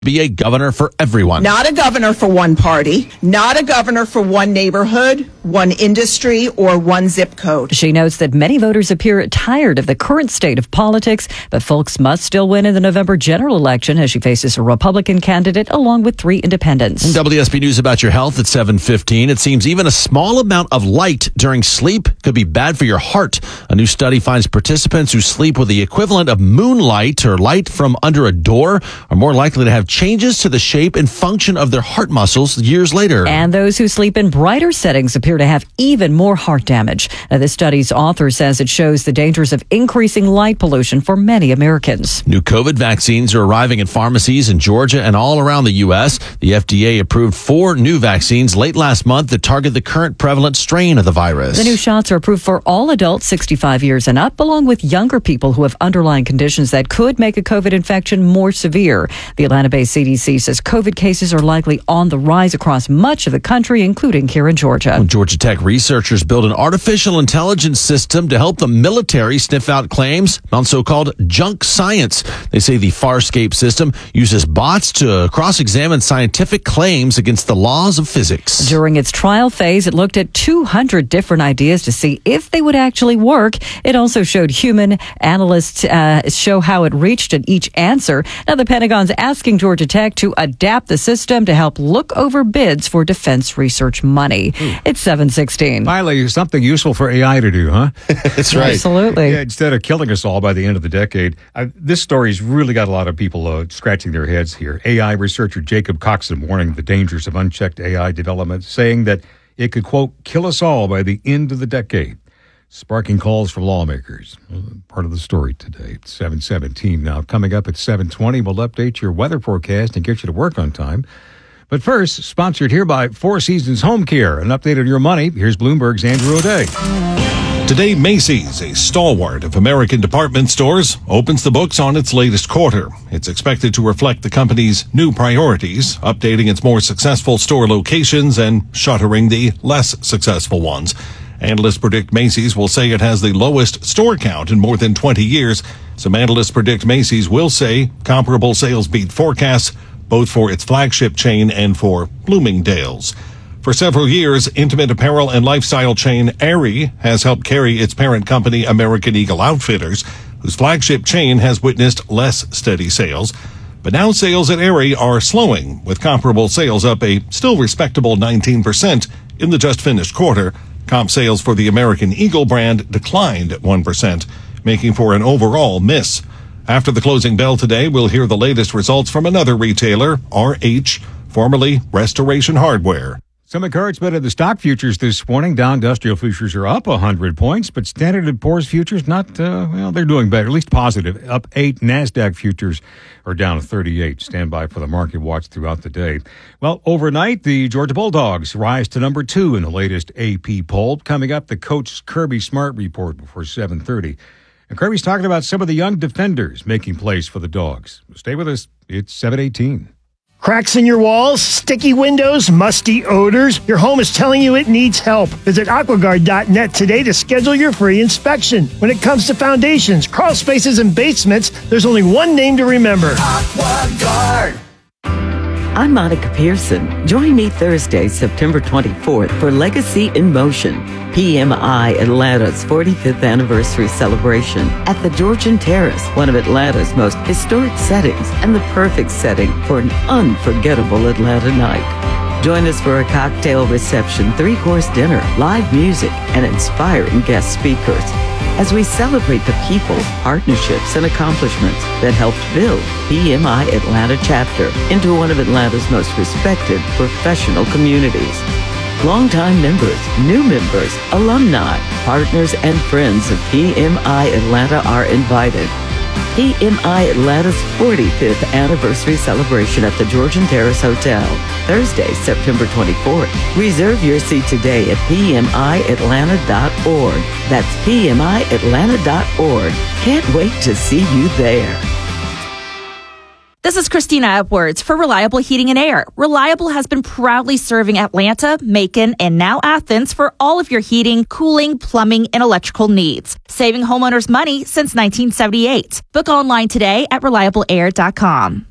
be a governor for everyone. Not a governor for one party, not a governor for one neighborhood, one industry, or one zip code. She notes that many voters appear tired of the current state of politics, but folks must still win in the November general election as she faces a Republican candidate along with 3 independents. WSB News about your health at 7:15. It seems even a small amount of light during sleep could be bad for your heart. A new study finds participants who sleep with the equivalent of moonlight or light from under a door are more likely to have changes to the shape and function of their heart muscles years later. And those who sleep in brighter settings appear to have even more heart damage. Now, this study's author says it shows the dangers of increasing light pollution for many Americans. New COVID vaccines are arriving at pharmacies in Georgia and all around the U.S. The FDA approved 4 new vaccines late last month that target the current prevalent strain of the virus. The new shots are approved for all adults 65 years and up, along with younger people who have underlying conditions that could make a COVID infection more severe. The Atlanta-based CDC says COVID cases are likely on the rise across much of the country, including here in Georgia. Georgia Tech researchers build an artificial intelligence system to help the military sniff out claims on so-called junk science. They say the Farscape system uses bots to cross-examine scientific claims against the laws of physics. During its trial phase, it looked at 200 different ideas to see if they would actually work. It also showed human analysts show how it reached at each answer. Now, the Pentagon's asking Georgia Tech to adapt the system to help look over bids for defense research money. It's 7:16. Finally, something useful for AI to do, huh? That's right. Absolutely. Yeah, instead of killing us all by the end of the decade. This story's really got a lot of people scratching their heads here. AI researcher Jacob Coxon warning the dangers of unchecked AI development, saying that it could, quote, kill us all by the end of the decade, sparking calls from lawmakers. Part of the story today. It's 7:17 now. Coming up at 7:20, we'll update your weather forecast and get you to work on time. But first, sponsored here by Four Seasons Home Care. An update on your money. Here's Bloomberg's Andrew O'Day. Today, Macy's, a stalwart of American department stores, opens the books on its latest quarter. It's expected to reflect the company's new priorities, updating its more successful store locations and shuttering the less successful ones. Analysts predict Macy's will say it has the lowest store count in more than 20 years. Some analysts predict Macy's will say comparable sales beat forecasts, both for its flagship chain and for Bloomingdale's. For several years, intimate apparel and lifestyle chain Aerie has helped carry its parent company, American Eagle Outfitters, whose flagship chain has witnessed less steady sales. But now sales at Aerie are slowing, with comparable sales up a still respectable 19% in the just finished quarter. Comp sales for the American Eagle brand declined 1%, making for an overall miss. After the closing bell today, we'll hear the latest results from another retailer, RH, formerly Restoration Hardware. Some encouragement in the stock futures this morning. Dow Industrial Futures are up 100 points, but Standard & Poor's futures not, they're doing better, at least positive, up 8. NASDAQ futures are down 38. Stand by for the market watch throughout the day. Well, overnight, the Georgia Bulldogs rise to number 2 in the latest AP poll. Coming up, the Coach Kirby Smart report before 7:30. And Kirby's talking about some of the young defenders making plays for the Dogs. Stay with us. It's 7:18. Cracks in your walls, sticky windows, musty odors. Your home is telling you it needs help. Visit aquaguard.net today to schedule your free inspection. When it comes to foundations, crawl spaces, and basements, there's only one name to remember. AquaGuard. I'm Monica Pearson. Join me Thursday, September 24th for Legacy in Motion, PMI Atlanta's 45th anniversary celebration at the Georgian Terrace, one of Atlanta's most historic settings and the perfect setting for an unforgettable Atlanta night. Join us for a cocktail reception, 3-course dinner, live music, and inspiring guest speakers as we celebrate the people, partnerships, and accomplishments that helped build PMI Atlanta chapter into one of Atlanta's most respected professional communities. Longtime members, new members, alumni, partners, and friends of PMI Atlanta are invited. PMI Atlanta's 45th anniversary celebration at the Georgian Terrace Hotel, Thursday, September 24th. Reserve your seat today at PMIAtlanta.org. That's PMIAtlanta.org. Can't wait to see you there. This is Christina Edwards for Reliable Heating and Air. Reliable has been proudly serving Atlanta, Macon, and now Athens for all of your heating, cooling, plumbing, and electrical needs. Saving homeowners money since 1978. Book online today at ReliableAir.com.